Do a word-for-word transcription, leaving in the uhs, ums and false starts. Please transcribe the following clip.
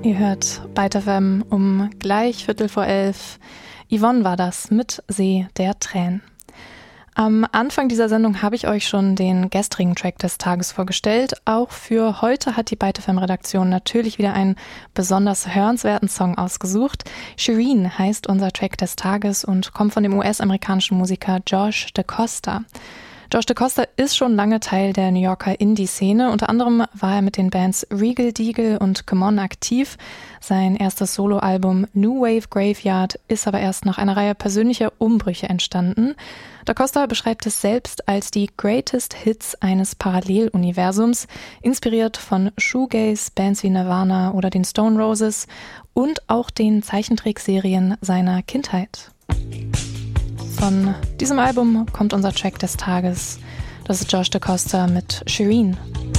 Ihr hört Byte F M um gleich Viertel vor elf. Yvonne war das mit See der Tränen. Am Anfang dieser Sendung habe ich euch schon den gestrigen Track des Tages vorgestellt. Auch für heute hat die Byte F M-Redaktion natürlich wieder einen besonders hörenswerten Song ausgesucht. Shireen heißt unser Track des Tages und kommt von dem U S-amerikanischen Musiker Josh DaCosta. Josh DaCosta ist schon lange Teil der New Yorker Indie-Szene. Unter anderem war er mit den Bands Regal Deagle und Come On aktiv. Sein erstes Soloalbum New Wave Graveyard ist aber erst nach einer Reihe persönlicher Umbrüche entstanden. DaCosta beschreibt es selbst als die Greatest Hits eines Paralleluniversums, inspiriert von Shoegaze, Bands wie Nirvana oder den Stone Roses und auch den Zeichentrickserien seiner Kindheit. Von diesem Album kommt unser Track des Tages. Das ist Josh DaCosta mit Shireen.